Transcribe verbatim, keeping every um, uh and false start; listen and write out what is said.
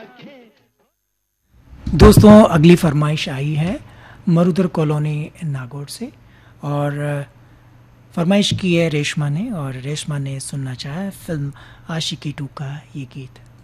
दोस्तों अगली फरमाइश आई है मरुधर कॉलोनी नागौर से और फरमाइश की है रेशमा ने और रेशमा ने सुनना चाहा फिल्म आशिकी टू का ये गीत।